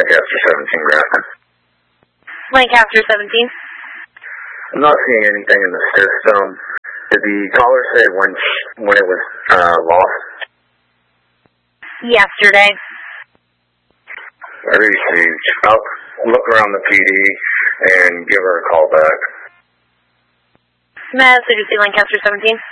Lancaster 17, Grafton. Lancaster 17. I'm not seeing anything in the system. Did the caller say when it was lost? Yesterday. I received. I'll look around the PD and give her a call back. Message to Lancaster 17.